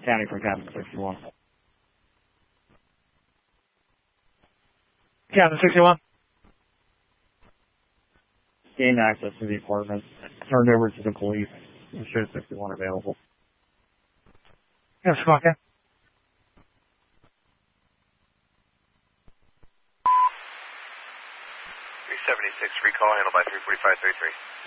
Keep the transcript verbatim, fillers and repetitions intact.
County for cabin sixty-one. Cabin sixty-one. Gained access to the apartment. Turned over to the police. It shows sixty-one available. Yes, come on, okay. three seventy-six, recall handled by three forty-five thirty-three.